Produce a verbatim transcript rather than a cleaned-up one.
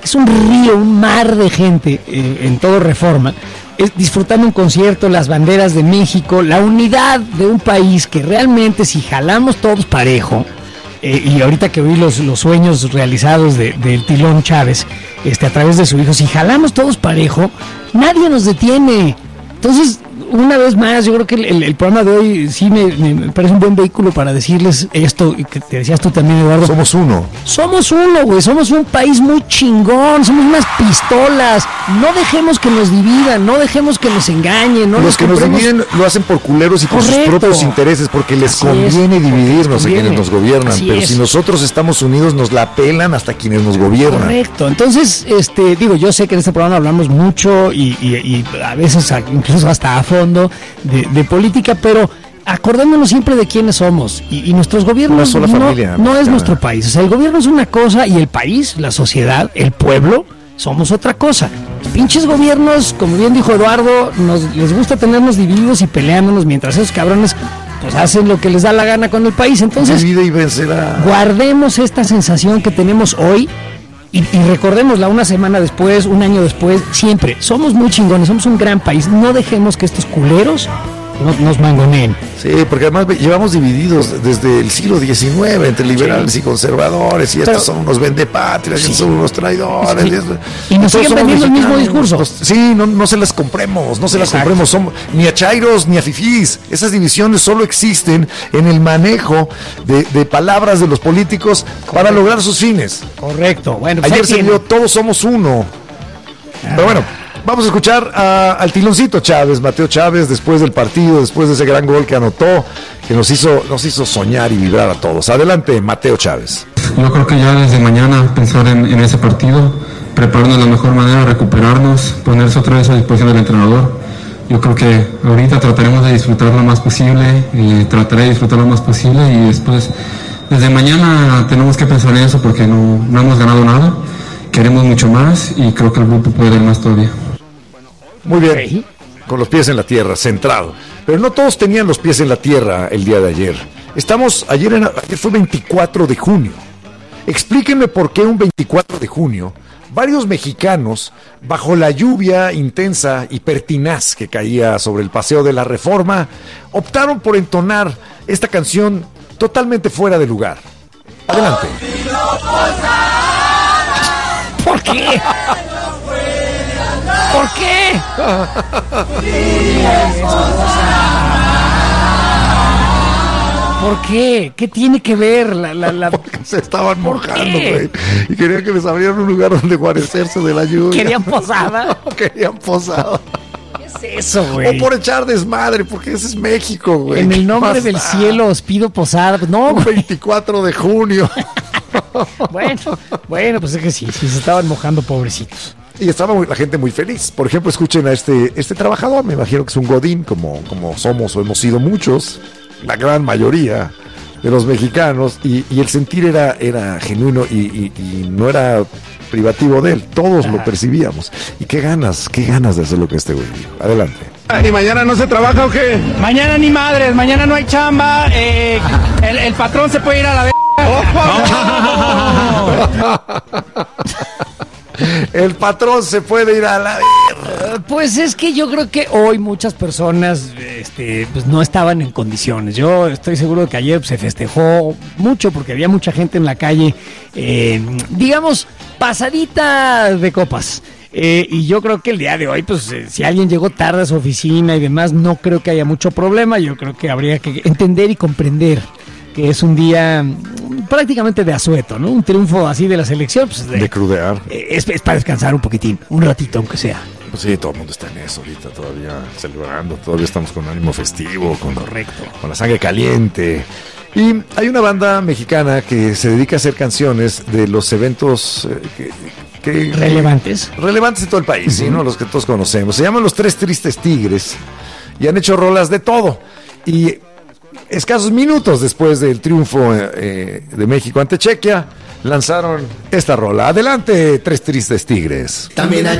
es un río, un mar de gente eh, en todo Reforma, es disfrutando un concierto, las banderas de México, la unidad de un país que realmente si jalamos todos parejo, eh, y ahorita que oí los, los sueños realizados de, del Tilón Chávez, este, a través de su hijo, si jalamos todos parejo, nadie nos detiene. Entonces, una vez más, yo creo que el, el, el programa de hoy sí me, me parece un buen vehículo para decirles esto, y que te decías tú también, Eduardo. Somos uno. Somos uno, güey, somos un país muy chingón, somos unas pistolas. No dejemos que nos dividan, no dejemos que nos engañen. No Los nos que nos compremos... dividen lo hacen por culeros y por Correcto. sus propios intereses, porque les Así conviene es, dividirnos les a conviene. quienes nos gobiernan. Así Pero es. si nosotros estamos unidos, nos la pelan hasta quienes nos gobiernan. Correcto, entonces, este, digo, yo sé que en este programa hablamos mucho y, y, y a veces incluso hasta a fondo de, de política, pero acordémonos siempre de quiénes somos y, y nuestros gobiernos Una sola no, familia, no es mexicana. nuestro país. O sea, el gobierno es una cosa y el país, la sociedad, el pueblo, somos otra cosa. Los pinches gobiernos, como bien dijo Eduardo, nos, les gusta tenernos divididos y peleándonos mientras esos cabrones pues hacen lo que les da la gana con el país. Entonces, Divide y vencerá. guardemos esta sensación que tenemos hoy y, y recordémosla una semana después, un año después, siempre. Somos muy chingones, somos un gran país. No dejemos que estos culeros nos, nos mangoneen. Sí, porque además llevamos divididos desde el siglo diecinueve entre liberales sí. y conservadores, y estos Pero, son unos vendepatrias, sí. y estos son unos traidores. Sí. Y, y nos siguen vendiendo el mismo discurso. Pues, sí, no, no se las compremos, no se Exacto. las compremos. Somos, ni a chairos ni a fifís. Esas divisiones solo existen en el manejo de, de palabras de los políticos Correcto. Para lograr sus fines. Correcto. Bueno, pues ayer se vio todos somos uno. Ah. Pero bueno. Vamos a escuchar a, al Tiloncito Chávez, Mateo Chávez, después del partido, después de ese gran gol que anotó, que nos hizo, nos hizo soñar y vibrar a todos. Adelante, Mateo Chávez. Yo creo que ya desde mañana pensar en, en ese partido, prepararnos de la mejor manera, recuperarnos, ponerse otra vez a disposición del entrenador. Yo creo que ahorita trataremos de disfrutar lo más posible, y trataré de disfrutar lo más posible y después, desde mañana tenemos que pensar en eso porque no, no hemos ganado nada, queremos mucho más y creo que el grupo puede dar más todavía. Muy bien, con los pies en la tierra, centrado. Pero no todos tenían los pies en la tierra el día de ayer. Estamos, ayer, en, ayer fue veinticuatro de junio. Explíquenme por qué un veinticuatro de junio, varios mexicanos, bajo la lluvia intensa y pertinaz que caía sobre el Paseo de la Reforma, optaron por entonar esta canción totalmente fuera de lugar. Adelante. ¿Por qué? ¿Por qué? ¿Por qué? ¿Qué tiene que ver la, la, la... Porque se estaban mojando, güey. Y querían que les abrieran un lugar donde guarecerse de la lluvia. ¿Querían posada? Querían posada. ¿Qué es eso, güey? O por echar desmadre, porque ese es México, güey. En el nombre del cielo os pido posada. Pues no, güey. veinticuatro de junio. Bueno, bueno, pues es que sí, sí se estaban mojando, pobrecitos. Y estaba muy, la gente muy feliz. Por ejemplo, escuchen a este, este trabajador, me imagino que es un godín, como, como somos o hemos sido muchos, la gran mayoría de los mexicanos, y, y el sentir era, era genuino y, y, y no era privativo de él, todos ah. lo percibíamos. Y qué ganas, qué ganas de hacer lo que este güey dijo. Adelante. ¿Y mañana no se trabaja o qué? Mañana ni madres, mañana no hay chamba, eh, el, el patrón se puede ir a la verga. Oh, el patrón se puede ir a la... Pues es que yo creo que hoy muchas personas este, pues no estaban en condiciones. Yo estoy seguro de que ayer se festejó mucho porque había mucha gente en la calle, eh, digamos, pasadita de copas. Eh, y yo creo que el día de hoy, pues eh, si alguien llegó tarde a su oficina y demás, no creo que haya mucho problema. Yo creo que habría que entender y comprender que es un día prácticamente de asueto, ¿no? Un triunfo así de la selección. Pues de, de crudear. Eh, es, es para descansar un poquitín, un ratito aunque sea. Pues sí, todo el mundo está en eso ahorita, todavía celebrando, todavía estamos con ánimo festivo, con, Correcto. con la sangre caliente. Y hay una banda mexicana que se dedica a hacer canciones de los eventos eh, que, que, relevantes. Que, relevantes en todo el país, uh-huh. ¿sí? ¿No? Los que todos conocemos. Se llaman Los Tres Tristes Tigres y han hecho rolas de todo. Y escasos minutos después del triunfo eh, de México ante Chequia, lanzaron esta rola. Adelante, Tres Tristes Tigres. También hay